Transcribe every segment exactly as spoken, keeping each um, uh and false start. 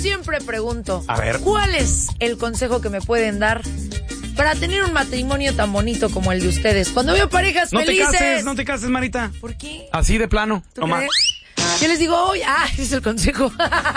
siempre pregunto, a ver, ¿cuál es el consejo que me pueden dar para tener un matrimonio tan bonito como el de ustedes? Cuando veo parejas no felices. No te cases, no te cases, Marita. ¿Por qué? Así de plano, ¿Tú no crees? Yo les digo, oye, ah, ese es el consejo.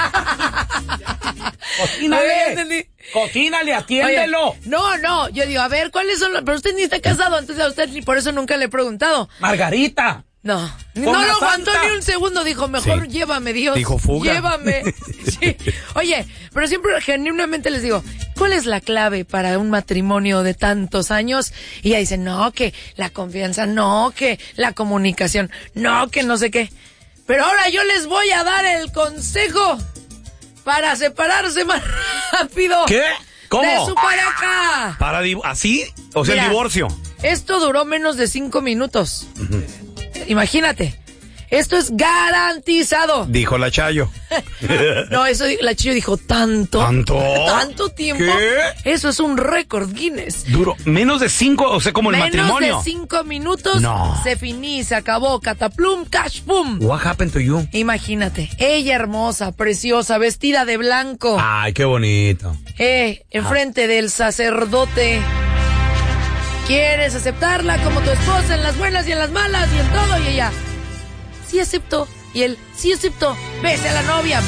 Cocínale, cocínale, atiéndelo. Oye, no, no, yo digo, a ver, ¿cuáles son los...? Pero usted ni está casado, entonces a usted ni por eso nunca le he preguntado. Margarita. No, no lo aguantó ni un segundo, dijo, mejor sí. Llévame, Dios. Dijo, fuga. Llévame. Sí. Oye, pero siempre genuinamente les digo, ¿cuál es la clave para un matrimonio de tantos años? Y ella dice, no, que la confianza, no, que la comunicación, no, que no sé qué. Pero ahora yo les voy a dar el consejo para separarse más rápido. ¿Qué? ¿Cómo? De su pareja. Para div- ¿Así? O sea, Mira, el divorcio. Esto duró menos de cinco minutos. Uh-huh. Imagínate. Esto es garantizado. Dijo la Chayo. No, eso la Chayo dijo tanto. ¿Tanto? ¿Tanto tiempo? ¿Qué? Eso es un récord Guinness. Duró menos de cinco, o sea, como el menos matrimonio. Menos de cinco minutos. No. Se finí, se acabó. Cataplum, cash, pum. What happened to you? Imagínate. Ella hermosa, preciosa, vestida de blanco. Ay, qué bonito. Eh, enfrente ah. del sacerdote. ¿Quieres aceptarla como tu esposa en las buenas y en las malas y en todo? Y ella, sí acepto. Y él, sí acepto. Bese a la novia.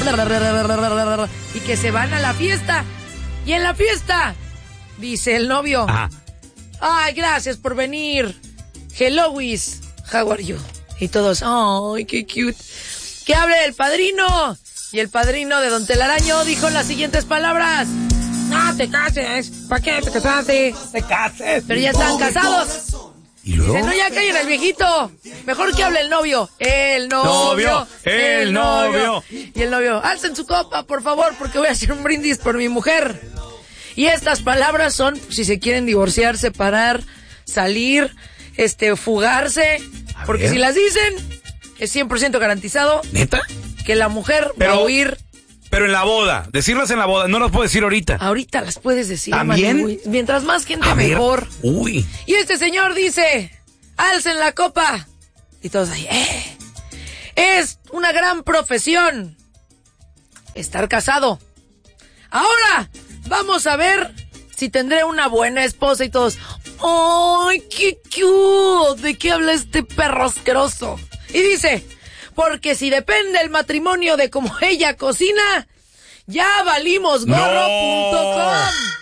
Y que se van a la fiesta. Y en la fiesta, dice el novio, Ajá. Ay, gracias por venir. Hello, Wiz. How are you? Y todos, ay, qué cute. Que hable el padrino. Y el padrino de Don Telaraño dijo las siguientes palabras. No te cases. ¿Para qué te casaste? No te cases. Pero ya están casados. ¿Y luego? Dice, no, ya callen el viejito. Mejor que hable el novio. El novio. Novio. El, el novio. novio. Y el novio, alcen su copa, por favor, porque voy a hacer un brindis por mi mujer. Y estas palabras son, si se quieren divorciar, separar, salir, este, fugarse. A porque ver. Si las dicen, es cien por ciento garantizado. ¿Neta? Que la mujer Pero... va a huir. Pero en la boda, decirlas en la boda, no las puedo decir ahorita. Ahorita las puedes decir. ¿También? Manu, mientras más gente, a mejor. Ver. Uy. Y este señor dice, alcen la copa. Y todos ahí, eh. Es una gran profesión estar casado. Ahora, vamos a ver si tendré una buena esposa y todos. ¡Ay, qué cute! ¿De qué habla este perro asqueroso? Y dice... Porque si depende el matrimonio de cómo ella cocina, ya valimos gorro punto com.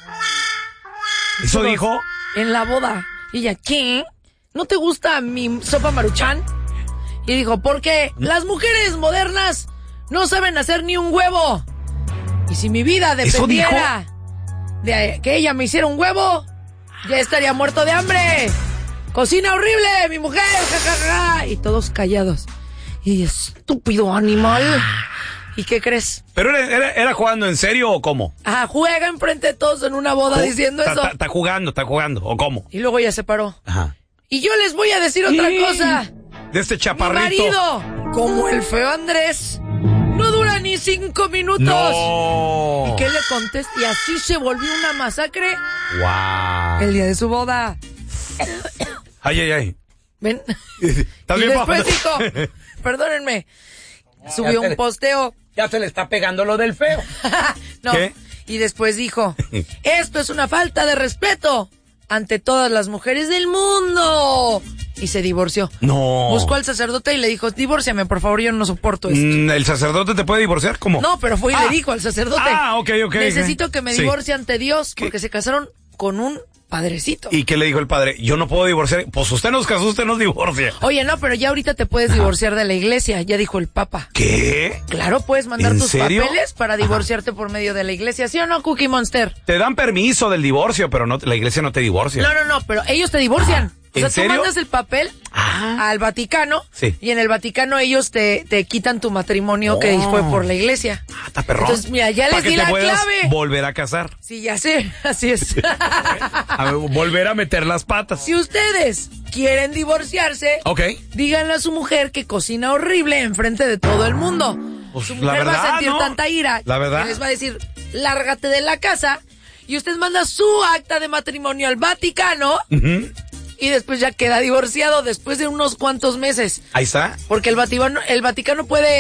No. ¿Eso dijo? En la boda. Y ella, ¿qué? ¿No te gusta mi sopa Maruchan? Y dijo, porque las mujeres modernas no saben hacer ni un huevo. Y si mi vida dependiera de que ella me hiciera un huevo, ya estaría muerto de hambre. Cocina horrible, mi mujer, jajaja. Y todos callados. Y estúpido animal. ¿Y qué crees? ¿Pero era, era, era jugando en serio o cómo? Ah, juega enfrente de todos en una boda diciendo ta, eso. Está jugando, está jugando, ¿o cómo? Y luego ya se paró. Ajá. Y yo les voy a decir otra y... cosa. De este chaparrito. Mi marido, como el feo Andrés, no dura ni cinco minutos. No. ¿Y qué le contesta? Y así se volvió una masacre. Wow. El día de su boda. Ay, ay, ay. Ven. ¿Estás y bien, después dijo, perdónenme, subió un posteo. Ya se le está pegando lo del feo. No. ¿Qué? Y después dijo, esto es una falta de respeto ante todas las mujeres del mundo. Y se divorció. No. Buscó al sacerdote y le dijo, divórciame, por favor, yo no soporto esto. Mm, ¿El sacerdote te puede divorciar? ¿Cómo? No, pero fue y ah. le dijo al sacerdote. Ah, ok, ok. Necesito okay. que me sí. divorcie ante Dios porque ¿Qué? Se casaron con un padrecito. ¿Y qué le dijo el padre? Yo no puedo divorciar. Pues usted nos casó, usted nos divorcia. Oye, no, pero ya ahorita te puedes Ajá. divorciar de la iglesia, ya dijo el Papa. ¿Qué? Claro, puedes mandar tus serio? papeles para divorciarte Ajá. por medio de la iglesia, ¿sí o no, Cookie Monster? Te dan permiso del divorcio, pero no, la iglesia no te divorcia. No, no, no, pero ellos te divorcian. Ajá. O sea, ¿En serio? tú mandas el papel ah. al Vaticano sí. y en el Vaticano ellos te, te quitan tu matrimonio oh. que fue por la iglesia. Ah, está perrón. Entonces, mira, ya les di la clave. Volver a casar. Sí, ya sé, así es. A ver, volver a meter las patas. Si ustedes quieren divorciarse, okay. díganle a su mujer que cocina horrible enfrente de todo el mundo. Pues, su mujer la verdad, va a sentir ¿no? tanta ira la verdad. que les va a decir, lárgate de la casa, y usted manda su acta de matrimonio al Vaticano. Uh-huh. Y después ya queda divorciado después de unos cuantos meses. Ahí está. Porque el Vaticano, el Vaticano puede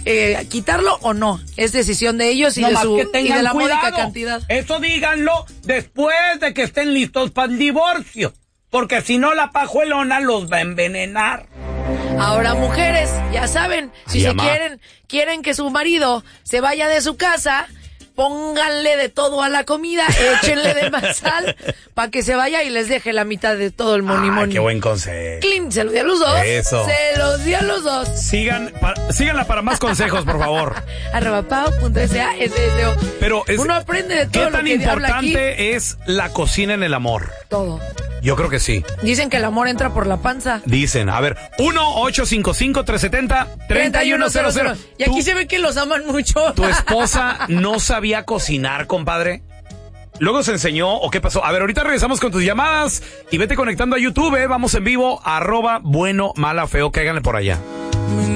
eh, quitarlo o no. Es decisión de ellos y, No de, más su, que y de tengan la módica cuidado. cantidad. Eso díganlo después de que estén listos para el divorcio. Porque si no, la pajuelona los va a envenenar. Ahora, mujeres, ya saben, si Ay, se amá. quieren, quieren que su marido se vaya de su casa, pónganle de todo a la comida, échenle de más sal para que se vaya y les deje la mitad de todo el money Ay, money. qué buen consejo. Clean, se los di a los dos. Eso. Se los di a los dos. Sigan, para, síganla para más consejos, por favor. Arroba pau punto s a s s o. Pero es, Uno aprende de todo ¿qué lo tan que habla aquí. importante es la cocina en el amor? Todo. Yo creo que sí. Dicen que el amor entra por la panza. Dicen, a ver, uno ocho cinco cinco, tres siete cero, tres uno cero cero. Y aquí se ve que los aman mucho. ¿Tu esposa no sabía cocinar, compadre? Luego se enseñó, ¿o qué pasó? A ver, ahorita regresamos con tus llamadas y vete conectando a YouTube, ¿eh? Vamos en vivo, arroba bueno, mala, feo, cáiganle por allá.